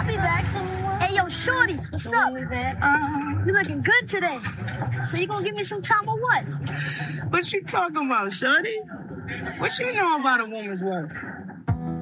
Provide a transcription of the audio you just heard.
I'll be back. Hey, yo, shorty, what's up? You looking good today. So you gonna give me some time or what? What you talking about, shorty? What you know about a woman's worth?